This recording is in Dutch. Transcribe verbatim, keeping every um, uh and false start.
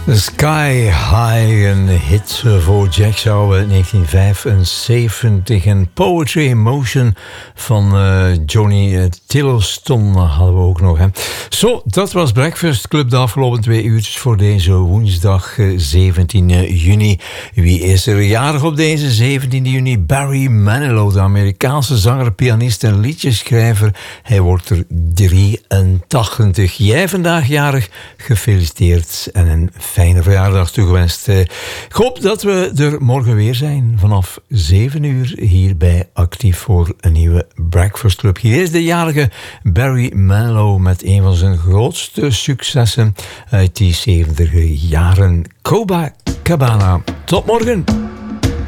The Sky High, een hit voor Jack Shaw uit negentien vijfenzeventig. En Poetry in Motion van uh, Johnny Tillotson hadden we ook nog. Hè. Zo, dat was Breakfast Club de afgelopen twee uurtjes voor deze woensdag zeventien juni. Wie is er jarig op deze zeventiende juni? Barry Manilow, de Amerikaanse zanger, pianist en liedjeschrijver. Hij wordt er drieëntachtig. Jij vandaag jarig, gefeliciteerd en een fijne verjaardag toegewenst. Ik hoop dat we er morgen weer zijn vanaf zeven uur hier bij Actief voor een nieuwe Breakfast Club. Hier is de jarige Barry Manilow met een van zijn grootste successen uit die zeventiger jaren. Copacabana. Tot morgen.